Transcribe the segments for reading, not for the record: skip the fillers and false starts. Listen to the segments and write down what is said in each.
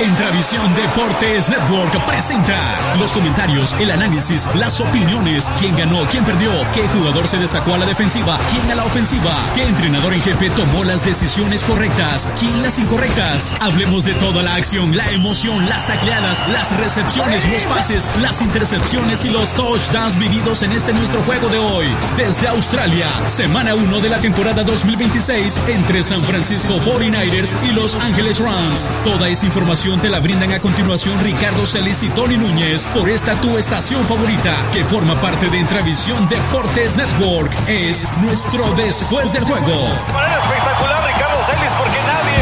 Entravisión Deportes Network presenta los comentarios, el análisis, las opiniones, quién ganó, quién perdió, qué jugador se destacó a la defensiva, quién a la ofensiva, qué entrenador en jefe tomó las decisiones correctas, quién las incorrectas. Hablemos de toda la acción, la emoción, las tacleadas, las recepciones, los pases, las intercepciones y los touchdowns vividos en este nuestro juego de hoy. Desde Australia, semana 1 de la temporada 2026 entre San Francisco 49ers y Los Ángeles Rams. Toda esa información te la brindan a continuación Ricardo Celis y Tony Núñez por esta tu estación favorita que forma parte de Entravisión Deportes Network. Es nuestro Después del Juego. Manera espectacular Ricardo Celis porque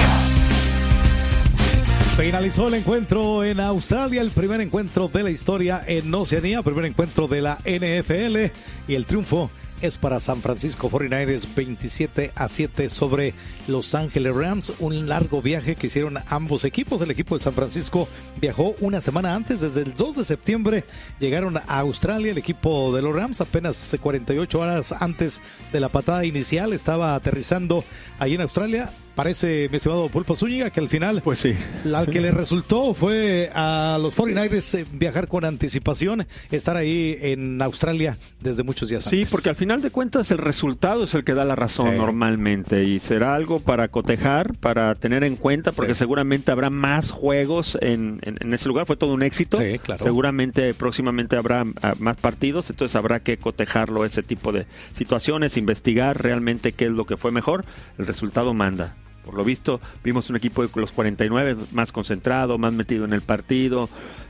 nadie. Finalizó el encuentro en Australia, el primer encuentro de la historia en Oceanía, primer encuentro de la NFL y el triunfo es para San Francisco 49ers 27-7 sobre Los Ángeles Rams. Un largo viaje que hicieron ambos equipos. El equipo de San Francisco viajó una semana antes, desde el 2 de septiembre llegaron a Australia. El equipo de los Rams apenas 48 horas antes de la patada inicial estaba aterrizando ahí en Australia. Parece, mi estimado Pulpo Zúñiga, que al final, pues sí, la que le resultó fue a los 49ers viajar con anticipación, estar ahí en Australia desde muchos días antes. Sí, porque al final de cuentas el resultado es el que da la razón normalmente, y será algo para cotejar, para tener en cuenta, porque seguramente habrá más juegos en ese lugar. Fue todo un éxito. Sí, claro. Seguramente próximamente habrá más partidos, entonces habrá que cotejarlo, ese tipo de situaciones, investigar realmente qué es lo que fue mejor. El resultado manda. Por lo visto, vimos un equipo de los 49 más concentrado, más metido en el partido.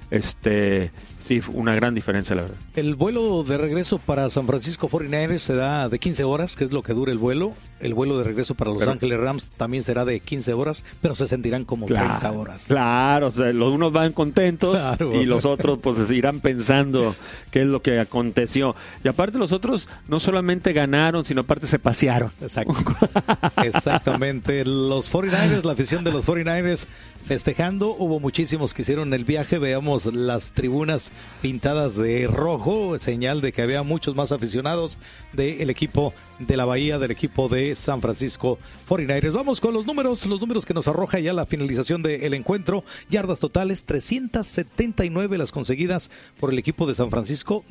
Sí, una gran diferencia, la verdad. El vuelo de regreso para San Francisco 49ers será de 15 horas, que es lo que dura el vuelo. El vuelo de regreso para Los Ángeles Rams también será de 15 horas, pero se sentirán como 30 horas. Claro, o sea, los unos van contentos y los otros pues irán pensando qué es lo que aconteció. Y aparte los otros no solamente ganaron, sino aparte se pasearon. Exacto. Exactamente. Los 49ers, la afición de los 49ers festejando. Hubo muchísimos que hicieron el viaje. Veamos las tribunas pintadas de rojo, señal de que había muchos más aficionados del equipo de la Bahía, del equipo de San Francisco 49ers. Vamos con los números que nos arroja ya la finalización del encuentro. Yardas totales, 379 las conseguidas por el equipo de San Francisco,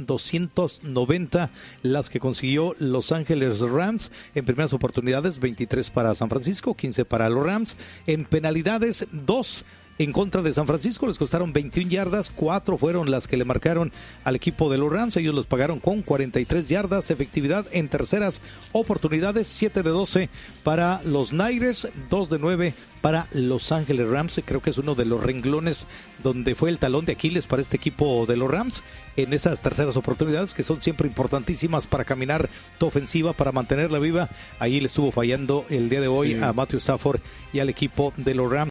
290 las que consiguió Los Ángeles Rams. En primeras oportunidades, 23 para San Francisco, 15 para los Rams. En penalidades, 2 en contra de San Francisco, les costaron 21 yardas, 4 fueron las que le marcaron al equipo de los Rams, ellos los pagaron con 43 yardas, efectividad en terceras oportunidades, 7 de 12 para los Niners, 2 de 9 para Los Ángeles Rams. Creo que es uno de los renglones donde fue el talón de Aquiles para este equipo de los Rams, en esas terceras oportunidades que son siempre importantísimas para caminar tu ofensiva, para mantenerla viva. Ahí le estuvo fallando el día de hoy a Matthew Stafford y al equipo de los Rams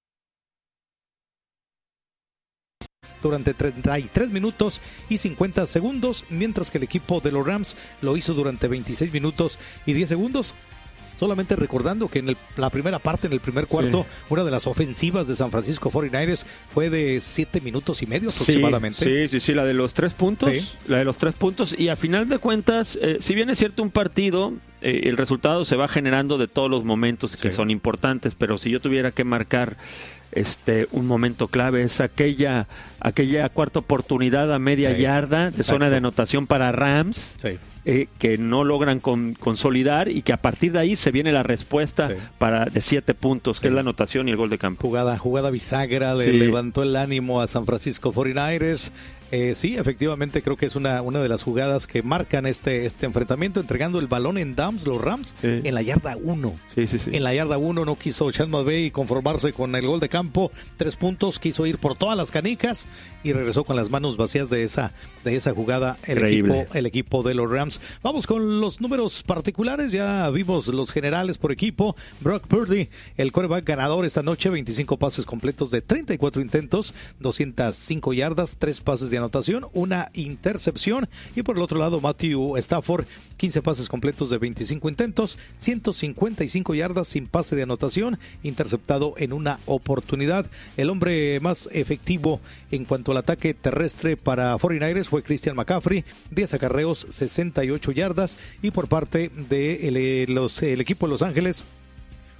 durante 33 minutos y 50 segundos, mientras que el equipo de los Rams lo hizo durante 26 minutos y 10 segundos. Solamente recordando que en la primera parte, en el primer cuarto, una de las ofensivas de San Francisco 49ers fue de 7 minutos y medio aproximadamente. Sí, la de los 3 puntos. Sí. La de los 3 puntos. Y a final de cuentas, si bien es cierto un partido, el resultado se va generando de todos los momentos que son importantes, pero si yo tuviera que marcar un momento clave, es aquella cuarta oportunidad a media yarda de zona de anotación para Rams, que no logran consolidar, y que a partir de ahí se viene la respuesta de 7 puntos, que es la anotación y el gol de campo. Jugada bisagra, le levantó el ánimo a San Francisco 49ers. Sí, efectivamente creo que es una de las jugadas que marcan este enfrentamiento, entregando el balón en downs, los Rams, en la yarda 1. En la yarda 1 no quiso Sean McVay conformarse con el gol de campo, 3 puntos, quiso ir por todas las canicas y regresó con las manos vacías de esa jugada el equipo de los Rams. Vamos con los números particulares, ya vimos los generales por equipo. Brock Purdy, el quarterback ganador esta noche, 25 pases completos de 34 intentos, 205 yardas, 3 pases de anotación, una intercepción. Y por el otro lado, Matthew Stafford, 15 pases completos de 25 intentos, 155 yardas sin pase de anotación, interceptado en una oportunidad. El hombre más efectivo en cuanto al ataque terrestre para 49ers fue Christian McCaffrey, 10 acarreos, 68 yardas. Y por parte de el equipo de Los Ángeles,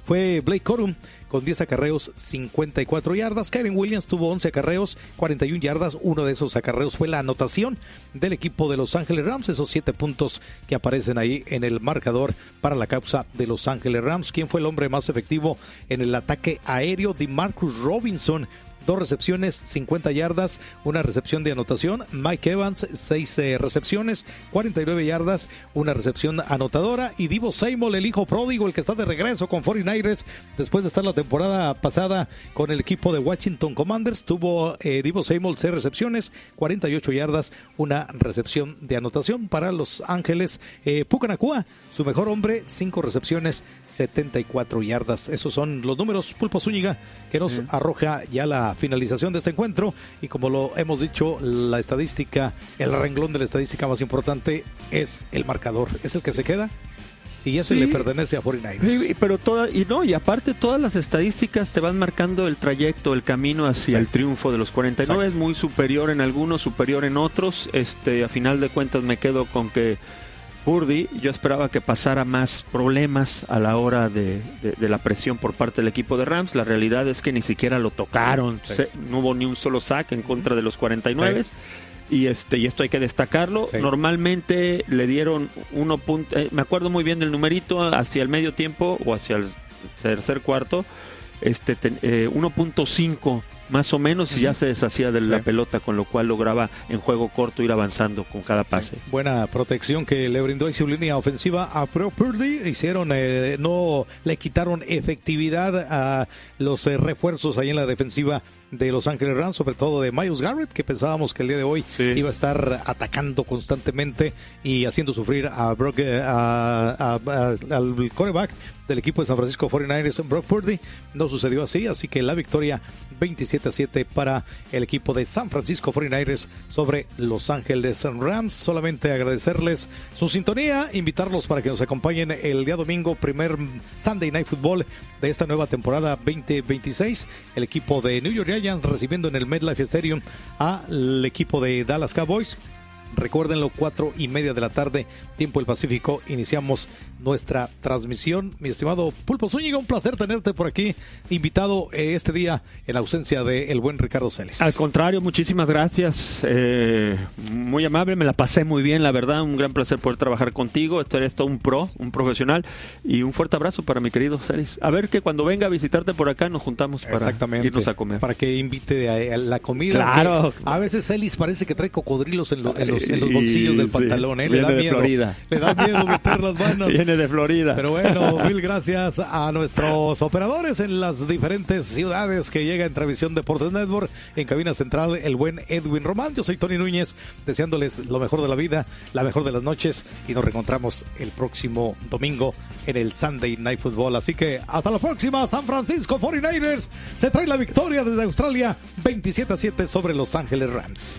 fue Blake Corum con 10 acarreos, 54 yardas. Kyren Williams tuvo 11 acarreos, 41 yardas. Uno de esos acarreos fue la anotación del equipo de Los Ángeles Rams, esos 7 puntos que aparecen ahí en el marcador para la causa de Los Ángeles Rams. ¿Quién fue el hombre más efectivo en el ataque aéreo? DeMarcus Robinson, 2 recepciones, 50 yardas, una recepción de anotación. Mike Evans, 6 recepciones, 49 yardas, una recepción anotadora. Y Deebo Samuel, el hijo pródigo, el que está de regreso con 49ers después de estar la temporada pasada con el equipo de Washington Commanders, tuvo Deebo Samuel 6 recepciones, 48 yardas, una recepción de anotación para Los Ángeles. Puka Nacua, su mejor hombre, 5 recepciones, 74 yardas. Esos son los números, Pulpo Zúñiga, que nos arroja ya la finalización de este encuentro. Y como lo hemos dicho, la estadística, el renglón de la estadística más importante es el marcador, es el que se queda y ese le pertenece a 49ers. Sí, pero y aparte todas las estadísticas te van marcando el trayecto, el camino hacia el triunfo de los 49. Exacto. Es muy superior en algunos, superior en otros. A final de cuentas me quedo con que Purdy, yo esperaba que pasara más problemas a la hora de la presión por parte del equipo de Rams. La realidad es que ni siquiera lo tocaron. Sí. No hubo ni un solo sack en contra de los 49. Sí. Y esto hay que destacarlo. Sí. Normalmente le dieron me acuerdo muy bien del numerito, hacia el medio tiempo o hacia el tercer cuarto, 1.5 más o menos, y ya se deshacía de la pelota, con lo cual lograba en juego corto ir avanzando con cada pase. Buena protección que le brindó y su línea ofensiva a Purdy. Hicieron, no le quitaron efectividad a los refuerzos ahí en la defensiva de Los Ángeles Rams, sobre todo de Myles Garrett, que pensábamos que el día de hoy iba a estar atacando constantemente y haciendo sufrir a Brock, al quarterback del equipo de San Francisco 49ers, Brock Purdy. No sucedió así que la victoria 27-7 para el equipo de San Francisco 49ers sobre Los Ángeles Rams. Solamente agradecerles su sintonía, invitarlos para que nos acompañen el día domingo, primer Sunday Night Football de esta nueva temporada 2026. El equipo de New York Giants recibiendo en el MetLife Stadium al equipo de Dallas Cowboys. Recuérdenlo, 4:30 de la tarde, tiempo del Pacífico, iniciamos nuestra transmisión. Mi estimado Pulpo Zúñiga, un placer tenerte por aquí, invitado este día en ausencia del buen Ricardo Celis. Al contrario, muchísimas gracias, muy amable, me la pasé muy bien, la verdad, un gran placer poder trabajar contigo. Eres todo un profesional, y un fuerte abrazo para mi querido Celis. A ver que cuando venga a visitarte por acá nos juntamos para irnos a comer. Para que invite a la comida. Claro. A veces Celis parece que trae cocodrilos en los bolsillos del pantalón, le da miedo. Florida. Le da miedo meter las manos. Viene de Florida. Pero bueno, mil gracias a nuestros operadores en las diferentes ciudades que llega en Transmisión Deportes Network. En cabina central, el buen Edwin Román. Yo soy Tony Núñez, deseándoles lo mejor de la vida, la mejor de las noches, y nos reencontramos el próximo domingo en el Sunday Night Football. Así que hasta la próxima. San Francisco 49ers se trae la victoria desde Australia, 27-7 sobre Los Ángeles Rams.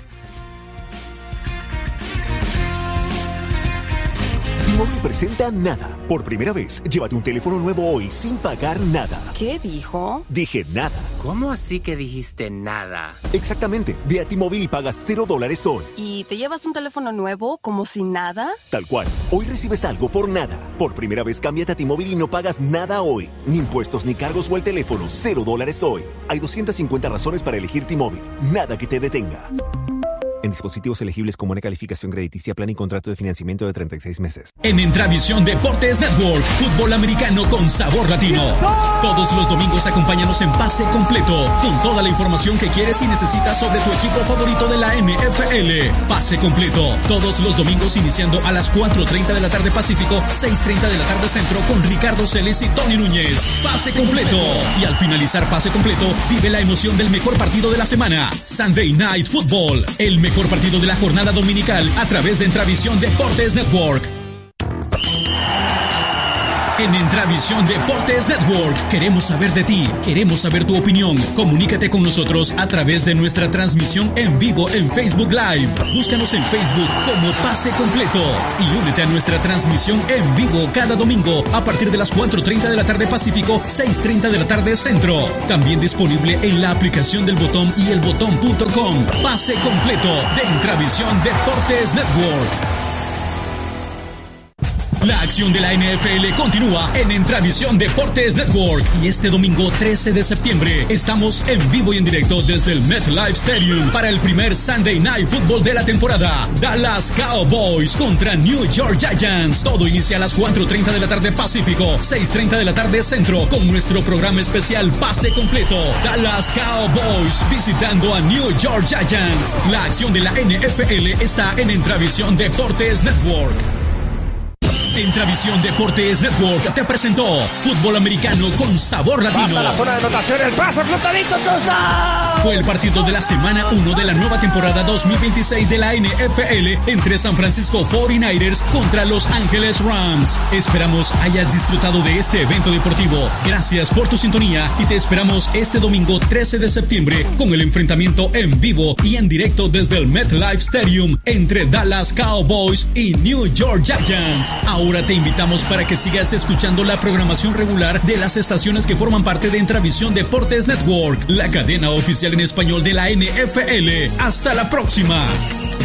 T-Mobile presenta Nada. Por primera vez, llévate un teléfono nuevo hoy sin pagar nada. ¿Qué dijo? Dije nada. ¿Cómo así que dijiste nada? Exactamente. Ve a T-Mobile y pagas $0 hoy. ¿Y te llevas un teléfono nuevo como si nada? Tal cual. Hoy recibes algo por nada. Por primera vez, cámbiate a T-Mobile y no pagas nada hoy. Ni impuestos, ni cargos o el teléfono. $0 hoy. Hay 250 razones para elegir T-Mobile. Nada que te detenga. En dispositivos elegibles con buena calificación crediticia, plan y contrato de financiamiento de 36 meses. En Intravisión Deportes Network, fútbol americano con sabor latino. Todos los domingos acompáñanos en Pase Completo, con toda la información que quieres y necesitas sobre tu equipo favorito de la NFL. Pase Completo, todos los domingos iniciando a las 4:30 de la tarde Pacífico, 6:30 de la tarde Centro, con Ricardo Celis y Tony Núñez. Pase Completo. Y al finalizar Pase Completo, vive la emoción del mejor partido de la semana. Sunday Night Football, el mejor partido de la jornada dominical a través de Intravisión Deportes Network. En Intravisión Deportes Network queremos saber de ti, queremos saber tu opinión. Comunícate con nosotros a través de nuestra transmisión en vivo en Facebook Live. Búscanos en Facebook como Pase Completo y únete a nuestra transmisión en vivo cada domingo a partir de las 4:30 de la tarde Pacífico, 6:30 de la tarde Centro. También disponible en la aplicación del Botón y elbotón.com. Pase Completo de Intravisión Deportes Network. La acción de la NFL continúa en Entravisión Deportes Network. Y este domingo 13 de septiembre estamos en vivo y en directo desde el MetLife Stadium para el primer Sunday Night Football de la temporada. Dallas Cowboys contra New York Giants. Todo inicia a las 4:30 de la tarde Pacífico, 6:30 de la tarde Centro, con nuestro programa especial Pase Completo. Dallas Cowboys visitando a New York Giants. La acción de la NFL está en Entravisión Deportes Network. Entravisión Deportes Network te presentó fútbol americano con sabor latino. Hasta la zona de anotación, el pase flotadito, touchdown. Fue el partido de la semana 1 de la nueva temporada 2026 de la NFL entre San Francisco 49ers contra Los Ángeles Rams. Esperamos hayas disfrutado de este evento deportivo. Gracias por tu sintonía y te esperamos este domingo 13 de septiembre con el enfrentamiento en vivo y en directo desde el MetLife Stadium entre Dallas Cowboys y New York Giants. Ahora te invitamos para que sigas escuchando la programación regular de las estaciones que forman parte de Entravisión Deportes Network, la cadena oficial en español de la NFL. ¡Hasta la próxima!